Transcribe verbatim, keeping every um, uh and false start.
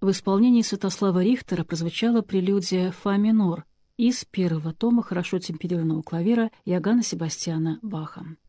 В исполнении Святослава Рихтера прозвучала прелюдия «Фа минор» из первого тома хорошо темперированного клавира Иоганна Себастьяна Баха.